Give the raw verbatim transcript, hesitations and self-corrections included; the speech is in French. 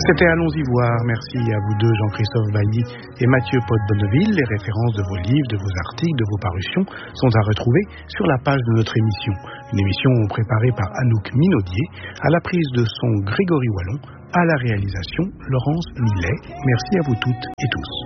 C'était Allons-y voir. Merci à vous deux, Jean-Christophe Bailly et Mathieu Pot-Bonneville. Les références de vos livres, de vos articles, de vos parutions sont à retrouver sur la page de notre émission. Une émission préparée par Anouk Minaudier, à la prise de son Grégory Wallon, à la réalisation Laurence Millet. Merci à vous toutes et tous.